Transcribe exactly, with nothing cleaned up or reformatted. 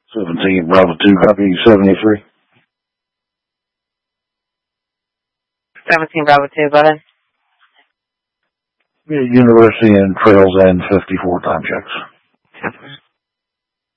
seventeen Bravo two, copy seventy-three. seventeen Bravo two, go ahead. Yeah, University and Trails and fifty-four time checks.